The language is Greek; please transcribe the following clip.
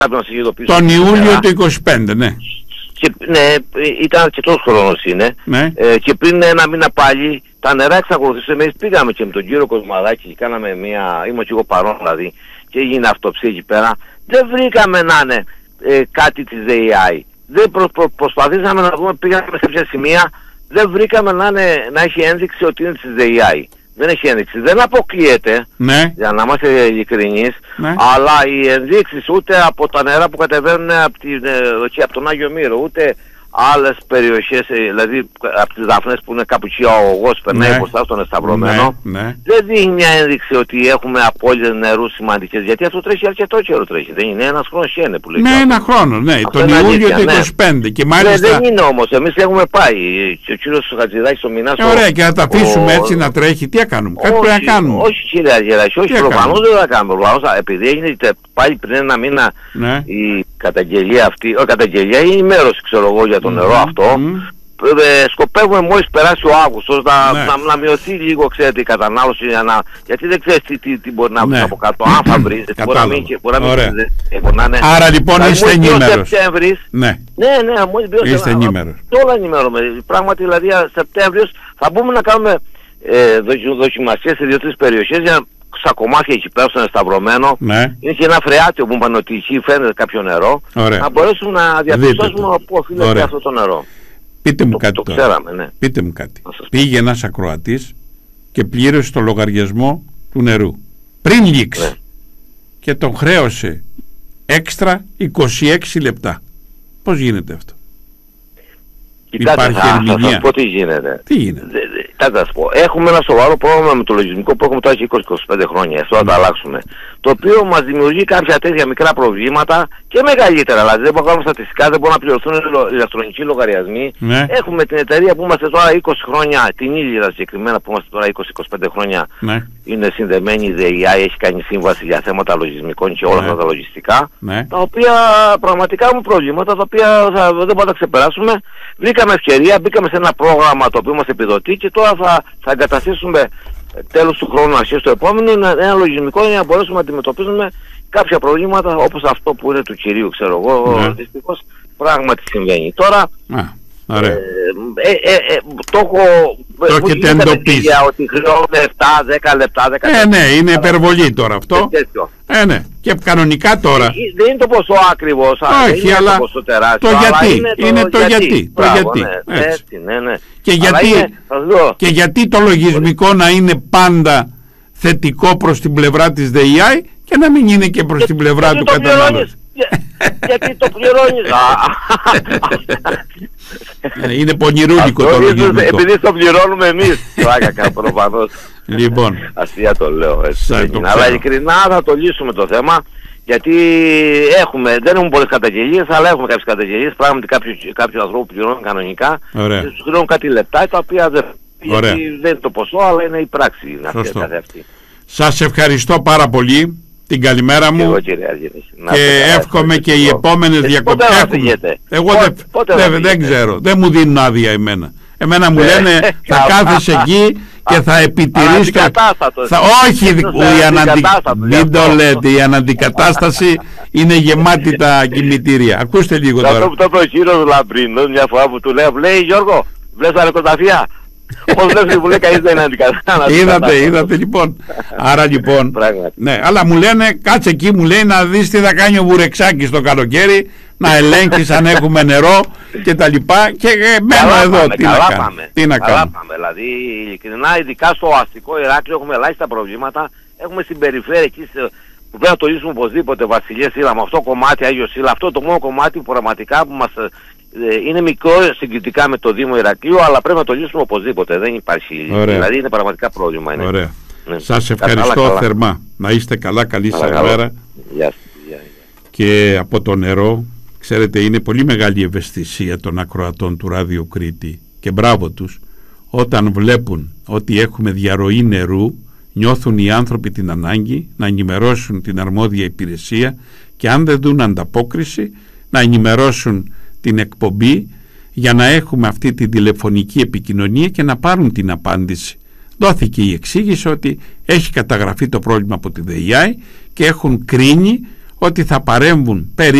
να σε ειδοποιήσω. Τον Ιούλιο του 25, ναι. Και, ναι, ήταν αρκετός χρόνος είναι. Ναι. Και πριν ένα μήνα πάλι τα νερά εξακολουθούσαν. Εμείς πήγαμε και με τον κύριο Κοσμαδάκη και κάναμε μια. Ήμουν και εγώ παρόν δηλαδή. Και έγινε αυτοψία εκεί πέρα. Δεν βρήκαμε να είναι κάτι της ΔΕΙΑΗ. Δεν προσπαθήσαμε να δούμε, πήγαμε σε κάποια σημεία. Δεν βρήκαμε να έχει ένδειξη ότι είναι της ΔΕΙΑΗ. Δεν έχει ένδειξη. Δεν αποκλείεται, ναι, για να είμαστε ειλικρινείς, ναι, αλλά οι ενδείξεις ούτε από τα νερά που κατεβαίνουν από τον Άγιο Μύρο, ούτε άλλες περιοχές, δηλαδή από τις Δάφνες που είναι κάπου εκεί ο αγωγός περνάει μπροστά στον Εσταυρωμένο, δεν δίνει μια ένδειξη ότι έχουμε απώλειες νερού σημαντικές, γιατί αυτό τρέχει αρκετό καιρό τρέχει, δεν είναι ένας χρόνος είναι που λέει. Ναι, ένα χρόνο, ναι, τον Ιούλιο του 25 και μάλιστα... Δεν είναι όμως, εμείς έχουμε πάει και ο κύριος Χατζηδάκης ο Μινάς... Ωραία, και να τα αφήσουμε έτσι να τρέχει, τι θα κάνουμε, κάτι πρέπει να κάνουμε. Όχι κύριε Αγεράκη, όχι προφανώς δεν θα κάνουμε, επειδή έγινε πάλι πριν ένα μήνα η καταγγελία αυτή, καταγγελία ή η ενημέρωση ξέρω εγώ για το νερό αυτό, σκοπεύουμε μόλις περάσει ο Αύγουστος να μειωθεί λίγο, ξέρετε, η κατανάλωση, γιατί δεν ξέρεις τι μπορεί να βρει από κάτω, αν θα βρει, μπορεί να μην είναι. Άρα λοιπόν είστε ενήμερος. Ναι, μόλις μπει είστε ενήμερος. Όλα ενημερώνουμε. Πράγματι δηλαδή Σεπτέμβριος θα μπούμε να κάνουμε δοκιμασίες σε 2-3 περιοχές για στα κομμάτια εκεί πέρα στον Εσταυρωμένο, είναι και ένα φρεάτιο που είπαν ότι εκεί φαίνεται κάποιο νερό, να μπορέσουμε να διαπιστώσουμε πού οφείλεται αυτό το νερό. Πείτε μου κάτι τώρα. Ξέραμε, ναι. Πείτε μου κάτι. Πήγε ένας ακροατής και πλήρωσε το λογαριασμό του νερού πριν λήξει και τον χρέωσε έξτρα 26 λεπτά. Πώς γίνεται αυτό? Κοιτάτε, θα σας πω τι γίνεται. Τι γίνεται? Θα σας πω. Έχουμε ένα σοβαρό πρόβλημα με το λογισμικό που έχουμε τώρα και 20-25 χρόνια. Αυτό θα το αλλάξουμε. Το οποίο μας δημιουργεί κάποια τέτοια μικρά προβλήματα και μεγαλύτερα. Δηλαδή δεν μπορούμε να κάνουμε στατιστικά, δεν μπορούν να πληρωθούν ηλεκτρονικοί λογαριασμοί. Έχουμε την εταιρεία που είμαστε τώρα 20 χρόνια, την ίδια συγκεκριμένα που είμαστε τώρα 20-25 χρόνια. Είναι συνδεμένη η ΔΕΙΑΗ, έχει κάνει σύμβαση για θέματα λογισμικών και όλα αυτά τα λογιστικά. Τα οποία πραγματικά έχουν προβλήματα, τα οποία δεν μπορούμε να τα ξεπεράσουμε. Βρήκαμε ευκαιρία, μπήκαμε σε ένα πρόγραμμα το οποίο μας επιδοτεί και τώρα θα εγκαταστήσουμε τέλος του χρόνου, αρχές του επόμενου, ένα λογισμικό για να μπορέσουμε να αντιμετωπίσουμε κάποια προβλήματα όπως αυτό που είναι του κυρίου, ξέρω εγώ, δυστυχώς πράγματι συμβαίνει. Τώρα, το έχετε εντοπίσει ότι χρειάζονται 7-10 λεπτά, 10 λεπτά. Ναι, είναι υπερβολή τώρα αυτό. Ναι. Και κανονικά τώρα. Δεν είναι το ποσό ακριβώς, όχι, είναι αλλά το ποσό τεράστιο. Το γιατί. Είναι το γιατί. Και γιατί το λογισμικό να είναι πάντα θετικό προς την πλευρά της ΔΕΙΑΗ και να μην είναι και προς την πλευρά του κατανάλωτη. Γιατί το πληρώνεις. Είναι πονηρούλικο το λογισμικό. Επειδή το πληρώνουμε εμείς. Πλάκα προφανώς. Λοιπόν, αστεία το λέω έτσι. Αλλά ειλικρινά θα το λύσουμε το θέμα. Γιατί δεν έχουμε πολλές καταγγελίες, αλλά έχουμε κάποιες καταγγελίες. Πράγματι κάποιοι ανθρώπου πληρώνουν κανονικά. Και τους χρειάζουν κάτι λεπτά τα οποία δεν είναι το ποσό, αλλά είναι η πράξη. Σας ευχαριστώ πάρα πολύ. Την καλημέρα μου και εύχομαι και οι επόμενες διακοπές. Εγώ δεν ξέρω, δεν μου δίνουν άδεια εμένα. Εμένα μου λένε θα κάθεσαι εκεί και θα επιτηρείς όχι, μην το λέτε, η αναντικατάσταση είναι γεμάτη τα κημητήρια. Ακούστε λίγο τώρα. Αυτό που το είπε ο κύριος Λαμπρίνος μια φορά που του λέει Γιώργο, βλέπεις τα νεκροταφεία? Πώς βλέπεις που λέει κανείς δεν είναι αντικατάσταση. Είδατε λοιπόν. Άρα λοιπόν, ναι, αλλά μου λένε κάτσε εκεί, μου λέει να δεις τι θα κάνει ο Βουρεξάκης το καλοκαίρι, να ελέγχεις αν έχουμε νερό και τα λοιπά και μένω εδώ. Τι να κάνω. Δηλαδή ειλικρινά, ειδικά στο αστικό Ηράκλειο έχουμε ελάχιστα προβλήματα. Έχουμε στην περιφέρεια εκεί που πρέπει να το λύσουμε οπωσδήποτε, Βασιλεία Σύλλα, με αυτό το κομμάτι, Άγιο Σύλλα, αυτό το μόνο κομμάτι που πραγματικά που μας είναι μικρό συγκριτικά με το Δήμο Ηρακλείου, αλλά πρέπει να το λύσουμε οπωσδήποτε. Δεν υπάρχει λύση. Δηλαδή είναι πραγματικά πρόβλημα. Είναι. Ωραία. Σας ευχαριστώ θερμά. Να είστε καλά, καλή σας μέρα. Και από το νερό, ξέρετε, είναι πολύ μεγάλη ευαισθησία των ακροατών του Ράδιο Κρήτη και μπράβο τους όταν βλέπουν ότι έχουμε διαρροή νερού. Νιώθουν οι άνθρωποι την ανάγκη να ενημερώσουν την αρμόδια υπηρεσία και αν δεν δουν ανταπόκριση να ενημερώσουν την εκπομπή για να έχουμε αυτή τη τηλεφωνική επικοινωνία και να πάρουν την απάντηση. Δόθηκε η εξήγηση ότι έχει καταγραφεί το πρόβλημα από τη ΔΕΙΑΗ και έχουν κρίνει ότι θα παρέμβουν